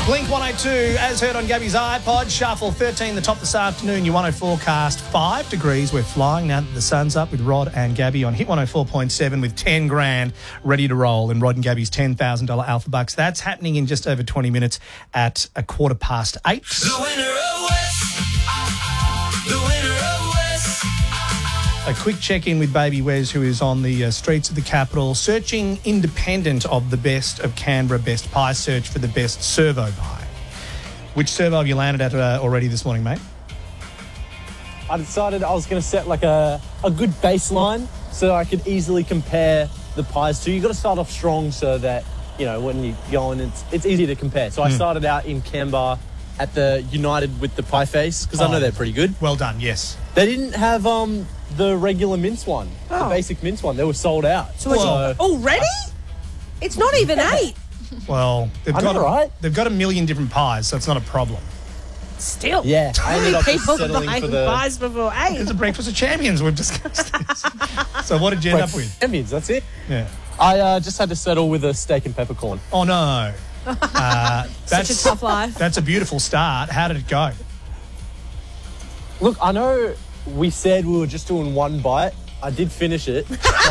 Blink 102, as heard on Gabby's iPod. Shuffle 13, the top this afternoon. Your 104 forecast, 5 degrees. We're flying now that the sun's up with Rod and Gabby on Hit 104.7 with 10 grand ready to roll in Rod and Gabby's $10,000 Alpha Bucks. That's happening in just over 20 minutes at 8:15. The winner of West. The winner of West. A quick check-in with Baby Wes, who is on the streets of the capital, searching independent of the best of Canberra Best Pie search for the best servo pie. Which servo have you landed at already this morning, mate? I decided I was going to set like a good baseline so I could easily compare the pies to. You've got to start off strong so that, you know, when you go in, it's easy to compare. So I started out in Canberra at the United with the pie face because I know they're pretty good. Well done, yes. They didn't have the regular mince one, the basic mince one. They were sold out. So already? It's not even 8. Well, they've got a million different pies, so it's not a problem. Still. Yeah. I ended up just People settling buying for the pies before 8. It's a breakfast of champions. We've discussed this. So what did you end up with? Champions, that's it. Yeah. I just had to settle with a steak and peppercorn. Oh, no. Such a tough life. That's a beautiful start. How did it go? Look, I know we said we were just doing one bite. I did finish it.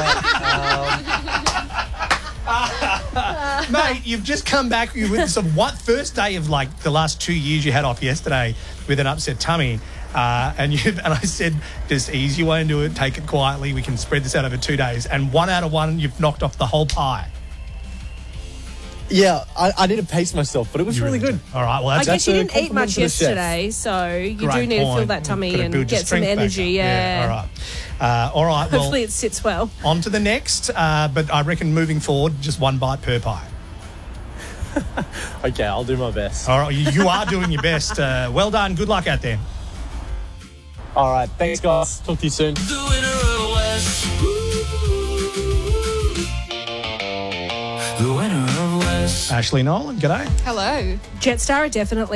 But, Mate, you've just come back with some first day of like the last 2 years you had off yesterday with an upset tummy. And I said, just ease your way into it, take it quietly. We can spread this out over 2 days. And 1 out of 1, you've knocked off the whole pie. yeah, I need to pace myself, but it was really good. All right, well, I that's guess you a didn't eat compliment much to the chef. yesterday, so you do great need to fill point. that tummy Gotta and build your get some strength back energy. up. Yeah. All right. Well, Hopefully it sits well. on to the next. But I reckon moving forward, just 1 bite per pie. Okay, I'll do my best. All right, you are doing your best. Well done. Good luck out there. All right, thanks, guys. Talk to you soon. The winner of West. The winner of West. Ashley Nolan, g'day. Hello. Jetstar are definitely